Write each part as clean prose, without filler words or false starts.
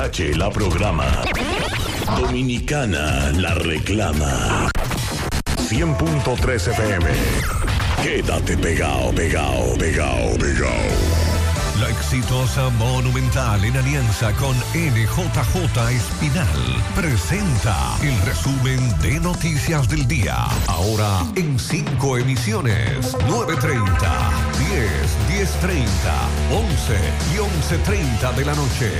HH la programa. Dominicana la reclama. 100.3 FM. Quédate pegado, pegado, pegado, pegado. La exitosa Monumental en alianza con NJJ Espinal presenta el resumen de noticias del día. Ahora en 5 emisiones: 9:30, 10, 10:30, 11 y 11:30 de la noche.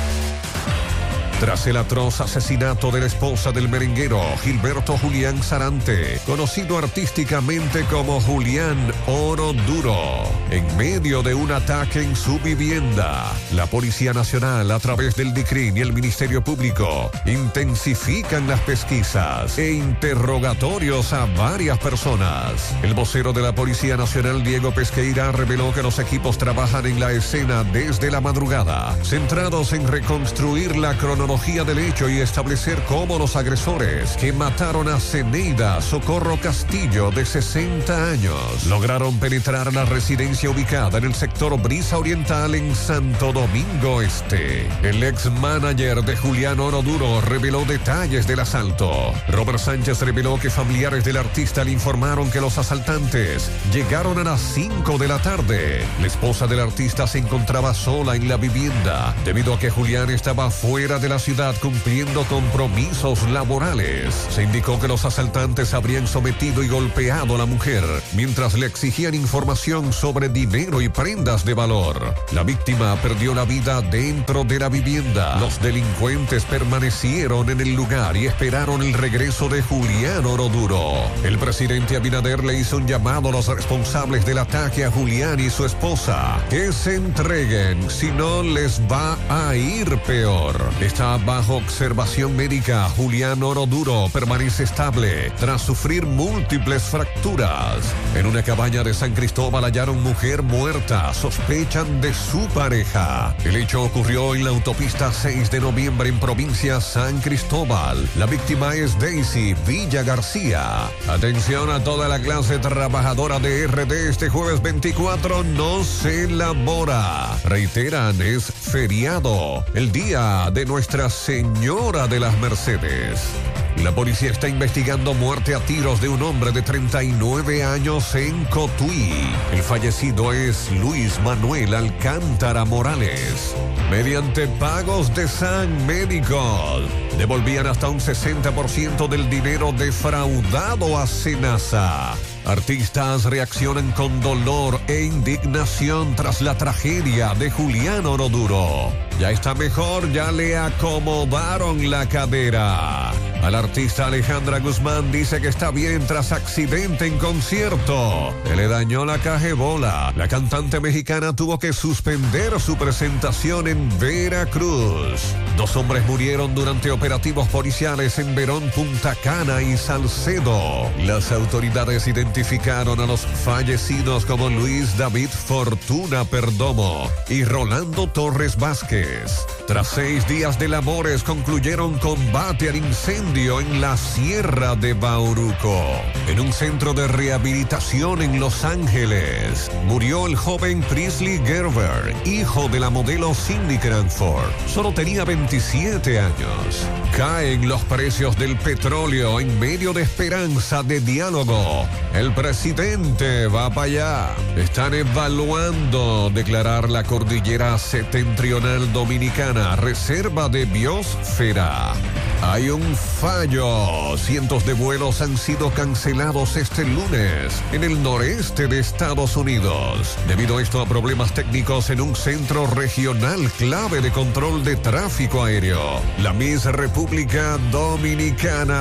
Tras el atroz asesinato de la esposa del merenguero Gilberto Julián Sarante, conocido artísticamente como Julián Oro Duro, en medio de un ataque en su vivienda, la Policía Nacional, a través del DICRIN y el Ministerio Público, intensifican las pesquisas e interrogatorios a varias personas. El vocero de la Policía Nacional, Diego Pesqueira, reveló que los equipos trabajan en la escena desde la madrugada, centrados en reconstruir la cronología del hecho y establecer cómo los agresores que mataron a Zeneida Socorro Castillo, de 60 años, lograron penetrar la residencia ubicada en el sector Brisa Oriental en Santo Domingo Este. El ex manager de Julián Oro Duro reveló detalles del asalto. Robert Sánchez reveló que familiares del artista le informaron que los asaltantes llegaron a las 5 de la tarde. La esposa del artista se encontraba sola en la vivienda debido a que Julián estaba fuera de la ciudad cumpliendo compromisos laborales. Se indicó que los asaltantes habrían sometido y golpeado a la mujer mientras le exigían información sobre dinero y prendas de valor. La víctima perdió la vida dentro de la vivienda. Los delincuentes permanecieron en el lugar y esperaron el regreso de Julián Oro Duro. El presidente Abinader le hizo un llamado a los responsables del ataque a Julián y su esposa: que se entreguen, si no les va a ir peor. Está bajo observación médica. Julián Oro Duro permanece estable tras sufrir múltiples fracturas. En una cabaña de San Cristóbal hallaron mujer muerta. Sospechan de su pareja. El hecho ocurrió en la autopista 6 de noviembre en provincia San Cristóbal. La víctima es Daisy Villa García. Atención a toda la clase trabajadora de RD. Este jueves 24 no se labora. Reiteran, es feriado, el día de Nuestra Señora de las Mercedes. La policía está investigando muerte a tiros de un hombre de 39 años en Cotuí. El fallecido es Luis Manuel Alcántara Morales. Mediante pagos de San Medical, devolvían hasta un 60% del dinero defraudado a Senasa. Artistas reaccionan con dolor e indignación tras la tragedia de Julián Oro Duro. Ya está mejor, ya le acomodaron la cadera. Al artista Alejandra Guzmán dice que está bien tras accidente en concierto. Se le dañó la cajebola. La cantante mexicana tuvo que suspender su presentación en Veracruz. 2 hombres murieron durante operativos policiales en Verón, Punta Cana y Salcedo. Las autoridades identificaron a los fallecidos como Luis David Fortuna Perdomo y Rolando Torres Vázquez. Tras 6 días de labores, concluyeron combate al incendio en la Sierra de Bauruco. En un centro de rehabilitación en Los Ángeles, murió el joven Priestley Gerber, hijo de la modelo Cindy Cranford. Solo tenía 27 años. Caen los precios del petróleo en medio de esperanza de diálogo. El presidente va para allá. Están evaluando declarar la cordillera septentrional dominicana reserva de biosfera. Hay un fallo. Cientos de vuelos han sido cancelados este lunes en el noreste de Estados Unidos, debido a esto a problemas técnicos en un centro regional clave de control de tráfico aéreo. La Miss República Dominicana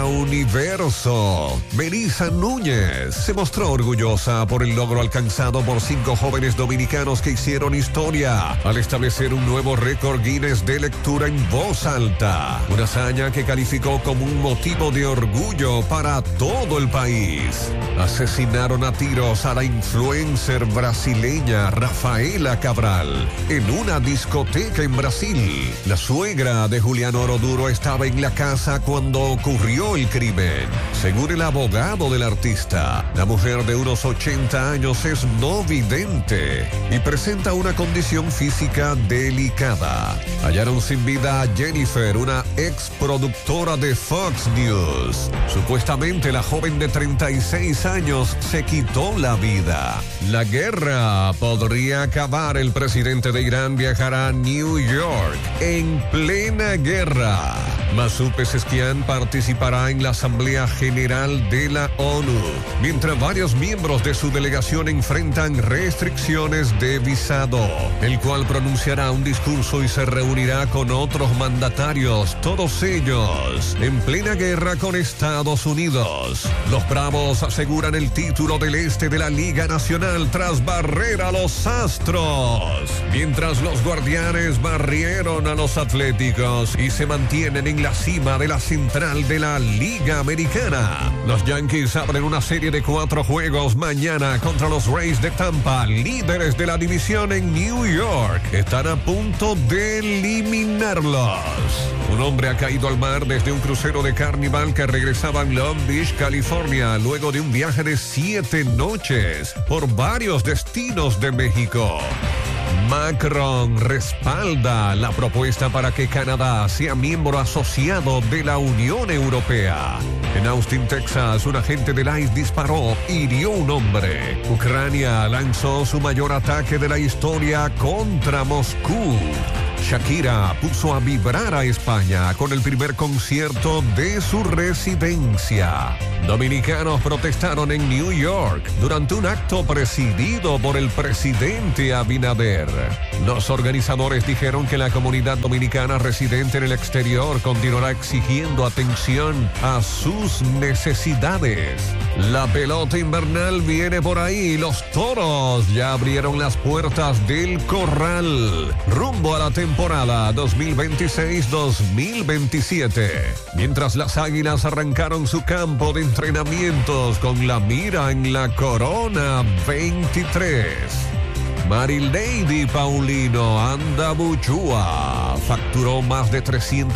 Universo, Melissa Núñez, se mostró orgullosa por el logro alcanzado por 5 jóvenes dominicanos que hicieron historia al establecer un nuevo récord Guinness de lectura en voz alta, una hazaña que calificó como un motivo de orgullo para todo el país. Asesinaron a tiros a la influencer brasileña Rafaela Cabral en una discoteca en Brasil. La suegra de Julián Oroduro estaba en la casa cuando ocurrió el crimen. Según el abogado del artista, la mujer de unos 80 años es no vidente y presenta una condición física delicada. Hallaron sin vida a Jennifer, una ex productora de Fox News. Supuestamente la joven de 36 años se quitó la vida. La guerra podría acabar. El presidente de Irán viajará a New York en plena guerra. Masoud Pezeshkian participará en la Asamblea General de la ONU, mientras varios miembros de su delegación enfrentan restricciones de visado, el cual pronunciará un discurso y se reunirá con otros mandatarios, todos ellos en plena guerra con Estados Unidos. Los Bravos aseguran el título del este de la Liga Nacional tras barrer a los Astros, mientras los Guardianes barrieron a los Atléticos y se mantienen en la cima de la central de la Liga Americana. Los Yankees abren una serie de 4 juegos mañana contra los Rays de Tampa, líderes de la división en New York. Están a punto de eliminarlos. Un hombre ha caído al mar desde un crucero de Carnival que regresaba en Long Beach, California, luego de un viaje de 7 noches por varios destinos de México. Macron respalda la propuesta para que Canadá sea miembro asociado de la Unión Europea. En Austin, Texas, un agente del ICE disparó y hirió un hombre. Ucrania lanzó su mayor ataque de la historia contra Moscú. Shakira puso a vibrar a España con el primer concierto de su residencia. Dominicanos protestaron en New York durante un acto presidido por el presidente Abinader. Los organizadores dijeron que la comunidad dominicana residente en el exterior continuará exigiendo atención a sus necesidades. La pelota invernal viene por ahí. Los Toros ya abrieron las puertas del corral rumbo a la temporada 2026-2027. Mientras las Águilas arrancaron su campo de entrenamientos con la mira en la Corona 23. Marilady Paulino Andabuchúa facturó más de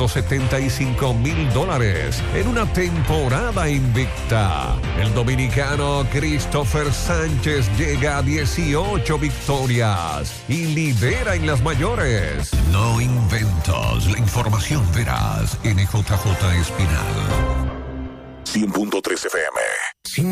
$375,000 en una temporada invicta. El dominicano Christopher Sánchez llega a 18 victorias y lidera en las mayores. No inventos, la información veraz. NJJ Espinal. 100.3 FM.